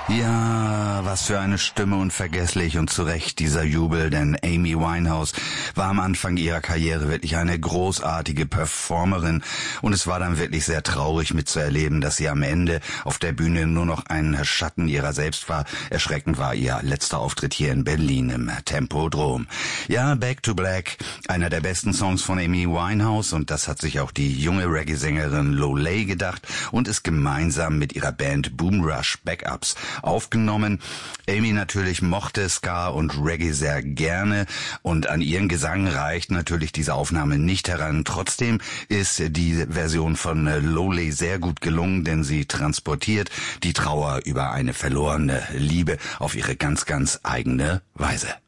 Ja, was für eine Stimme, unvergesslich und zu Recht dieser Jubel, denn Amy Winehouse war am Anfang ihrer Karriere wirklich eine großartige Performerin und es war dann wirklich sehr traurig mitzuerleben, dass sie am Ende auf der Bühne nur noch ein Schatten ihrer selbst war. Erschreckend war ihr letzter Auftritt hier in Berlin im Tempodrom. Ja, Back to Black, einer der besten Songs von Amy Winehouse, und das hat sich auch die junge Reggae-Sängerin Lolay gedacht und ist gemeinsam mit ihrer Band Boom Rush Backups aufgenommen. Amy natürlich mochte Ska und Reggae sehr gerne und an ihren Gesang reicht natürlich diese Aufnahme nicht heran. Trotzdem ist die Version von Lolay sehr gut gelungen, denn sie transportiert die Trauer über eine verlorene Liebe auf ihre ganz, ganz eigene Weise.